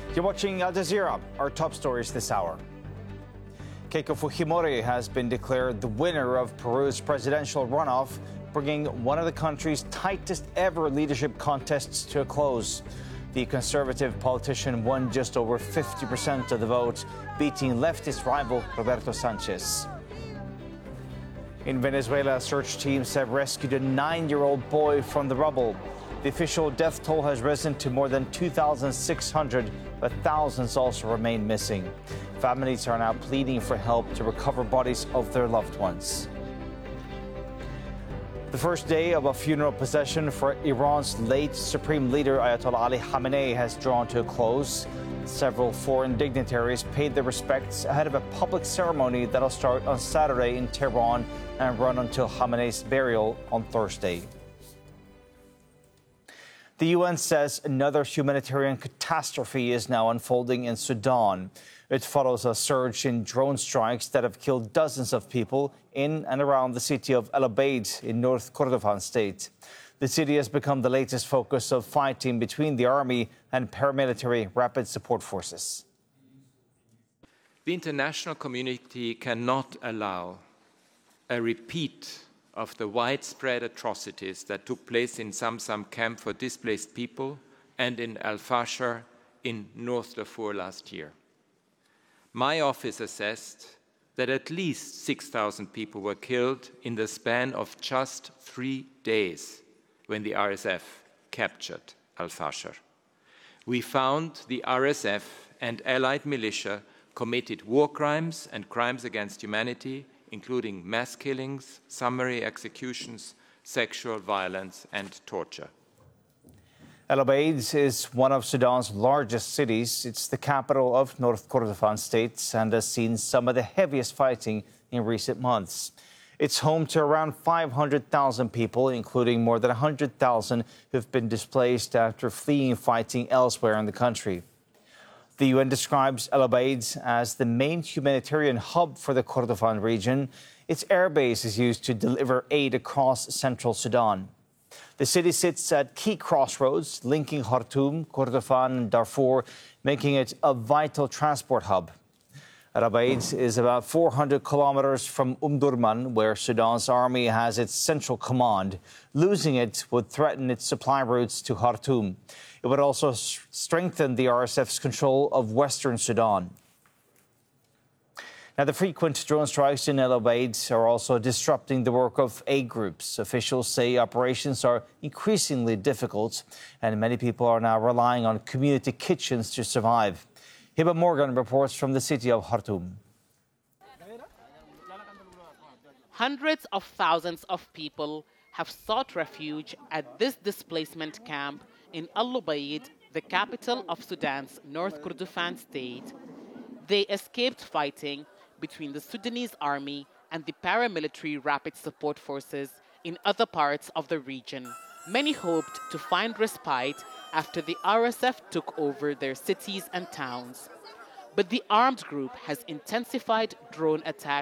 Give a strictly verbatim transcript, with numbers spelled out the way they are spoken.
You're watching Al Jazeera, our top stories this hour. Keiko Fujimori has been declared the winner of Peru's presidential runoff, bringing one of the country's tightest ever leadership contests to a close. The conservative politician won just over fifty percent of the vote, beating leftist rival Roberto Sanchez. In Venezuela, search teams have rescued a nine-year-old boy from the rubble. The official death toll has risen to more than two thousand six hundred, but thousands also remain missing. Families are now pleading for help to recover bodies of their loved ones. The first day of a funeral procession for Iran's late supreme leader Ayatollah Ali Khamenei has drawn to a close. Several foreign dignitaries paid their respects ahead of a public ceremony that'll start on Saturday in Tehran and run until Khamenei's burial on Thursday. The U N says another humanitarian catastrophe is now unfolding in Sudan. It follows a surge in drone strikes that have killed dozens of people in and around the city of El Obeid in North Kordofan state. The city has become the latest focus of fighting between the army and paramilitary rapid support forces. The international community cannot allow a repeat of the widespread atrocities that took place in Zamzam camp for displaced people and in Al-Fashar in North Darfur last year. My office assessed that at least six thousand people were killed in the span of just three days when the R S F captured Al-Fashar. We found the R S F and allied militia committed war crimes and crimes against humanity, including mass killings, summary executions, sexual violence, and torture. El Obeid is one of Sudan's largest cities. It's the capital of North Kordofan state and has seen some of the heaviest fighting in recent months. It's home to around five hundred thousand people, including more than one hundred thousand who've been displaced after fleeing fighting elsewhere in the country. The U N describes El Obeid as the main humanitarian hub for the Kordofan region. Its airbase is used to deliver aid across central Sudan. The city sits at key crossroads linking Khartoum, Kordofan, and Darfur, making it a vital transport hub. El Obeid is about four hundred kilometers from Umdurman, where Sudan's army has its central command. Losing it would threaten its supply routes to Khartoum. It would also strengthen the R S F's control of western Sudan. Now, the frequent drone strikes in El Obeid are also disrupting the work of aid groups. Officials say operations are increasingly difficult, and many people are now relying on community kitchens to survive. Hiba Morgan reports from the city of Khartoum. Hundreds of thousands of people have sought refuge at this displacement camp in El Obeid, the capital of Sudan's North Kordofan state. They escaped fighting between the Sudanese army and the paramilitary rapid support forces in other parts of the region. Many hoped to find respite after the R S F took over their cities and towns. But the armed group has intensified drone attacks